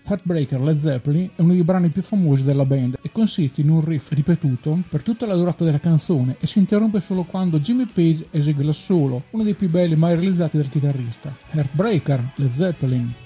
Heartbreaker Led Zeppelin è uno dei brani più famosi della band e consiste in un riff ripetuto per tutta la durata della canzone e si interrompe solo quando Jimmy Page esegue l'assolo, uno dei più belli mai realizzati dal chitarrista. Heartbreaker Led Zeppelin.